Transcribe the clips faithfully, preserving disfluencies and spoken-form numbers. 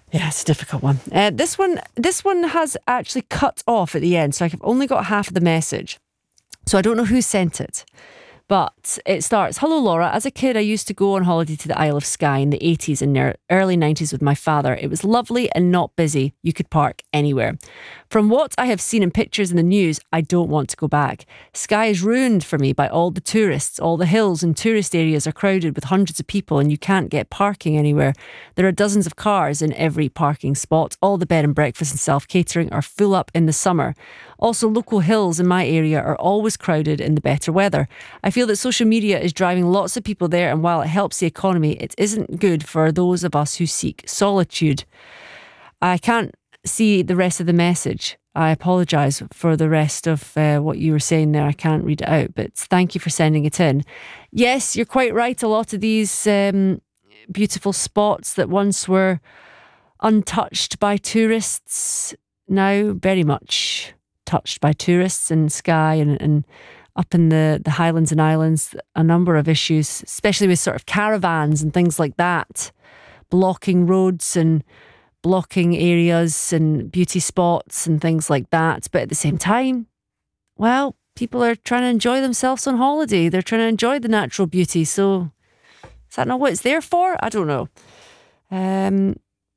Yeah, it's a difficult one. Uh, this one, this one has actually cut off at the end, so I've only got half of the message. So I don't know who sent it. But it starts, hello Laura, as a kid I used to go on holiday to the Isle of Skye in the eighties and early nineties with my father. It was lovely and not busy. You could park anywhere. From what I have seen in pictures in the news, I don't want to go back. Skye is ruined for me by all the tourists. All the hills and tourist areas are crowded with hundreds of people and you can't get parking anywhere. There are dozens of cars in every parking spot. All the bed and breakfast and self-catering are full up in the summer. Also, local hills in my area are always crowded in the better weather. I feel that social media is driving lots of people there, and while it helps the economy, it isn't good for those of us who seek solitude. I can't see the rest of the message. I apologise for the rest of uh, what you were saying there. I can't read it out, but thank you for sending it in. Yes, you're quite right. A lot of these um, beautiful spots that once were untouched by tourists, now very much touched by tourists in Skye and, and up in the, the Highlands and Islands, a number of issues, especially with sort of caravans and things like that, blocking roads and blocking areas and beauty spots and things like that. But at the same time, well, people are trying to enjoy themselves on holiday. They're trying to enjoy the natural beauty. So is that not what it's there for? I don't know. Um,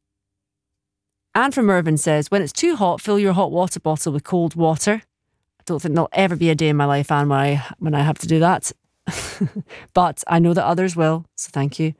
Anne from Mervyn says, when it's too hot, fill your hot water bottle with cold water. I don't think there'll ever be a day in my life, Anne, when I, when I have to do that. But I know that others will, so thank you.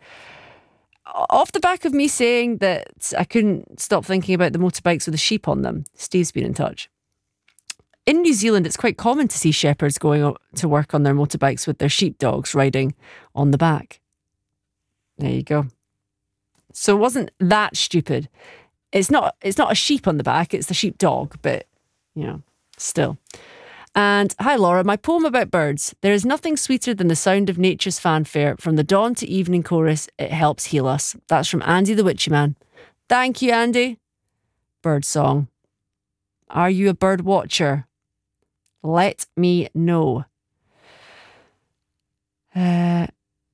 Off the back of me saying that I couldn't stop thinking about the motorbikes with the sheep on them, Steve's been in touch. In New Zealand, it's quite common to see shepherds going to work on their motorbikes with their sheepdogs riding on the back. There you go. So it wasn't that stupid. It's not it's not a sheep on the back, it's the sheepdog, but, you know, still. And hi Laura, my poem about birds. There is nothing sweeter than the sound of nature's fanfare. From the dawn to evening chorus, it helps heal us. That's from Andy the Witchy Man. Thank you, Andy. Bird song. Are you a bird watcher? Let me know. Uh,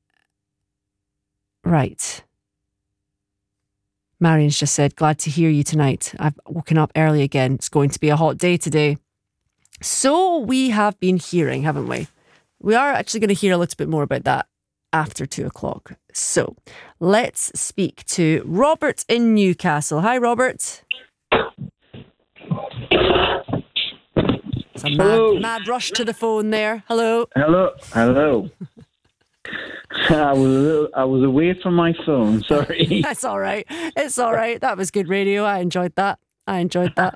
right. Marion's just said, glad to hear you tonight. I've woken up early again. It's going to be a hot day today. So we have been hearing, haven't we? We are actually going to hear a little bit more about that after two o'clock. So let's speak to Robert in Newcastle. Hi, Robert. It's a mad, mad rush to the phone there. Hello. Hello. Hello. I was a little, I was away from my phone. Sorry. That's all right. It's all right. That was good radio. I enjoyed that. I enjoyed that.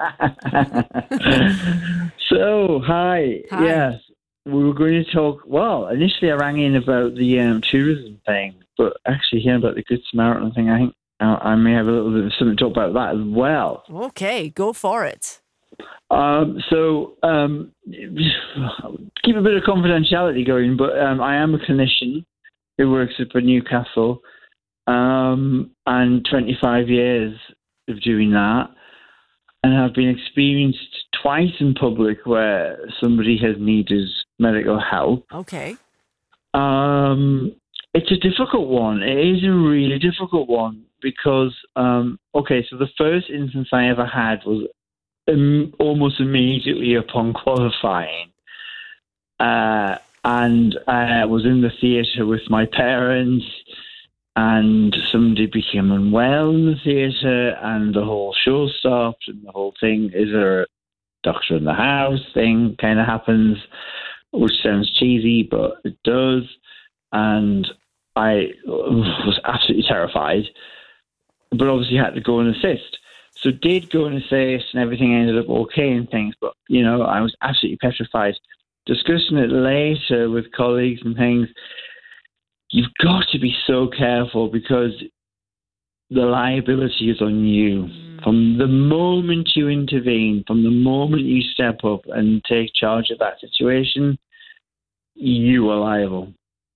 So, hi. Hi. Yes, we were going to talk. Well, initially I rang in about the um, tourism thing, but actually hearing about the Good Samaritan thing, I think uh, I may have a little bit of something to talk about that as well. Okay, go for it. Um, so, um, keep a bit of confidentiality going, but um, I am a clinician who works up in Newcastle, um, and twenty-five years of doing that. And I've been experienced twice in public where somebody has needed medical help. Okay. Um, it's a difficult one. It is a really difficult one because, um, okay, so the first instance I ever had was um, almost immediately upon qualifying. Uh, and I was in the theatre with my parents, and somebody became unwell in the theatre, and the whole show stopped, and the whole thing, is there a doctor in the house thing kind of happens, which sounds cheesy, but it does. And I was absolutely terrified, but obviously had to go and assist. So did go and assist, and everything ended up okay and things, but, you know, I was absolutely petrified. Discussing it later with colleagues and things, you've got to be so careful because the liability is on you. Mm. From the moment you intervene, from the moment you step up and take charge of that situation, you are liable.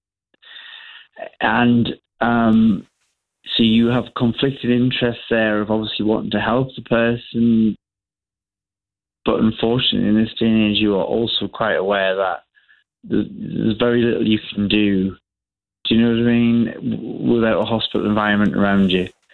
And um, so you have conflicted interests there of obviously wanting to help the person, but unfortunately in this day and age you are also quite aware that there's very little you can do. Do you know what I mean? Without a hospital environment around you.